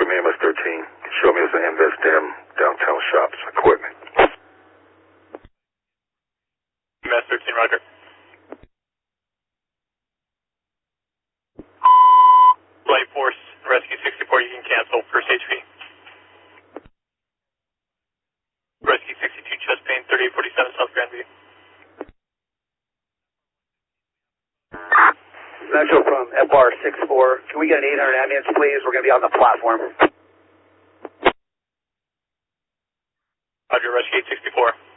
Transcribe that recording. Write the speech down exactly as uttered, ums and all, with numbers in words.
me M S thirteen. Show me as an InvestDem downtown shops equipment. M S thirteen, roger. Flight Force, Rescue sixty-four, you can cancel, first H P. Rescue sixty-two, chest pain, thirty-eight forty-seven, South Grandview. Metro from F R six four, can we get an eight hundred ambulance, please? We're going to be on the platform. Roger, Rescue eight sixty-four.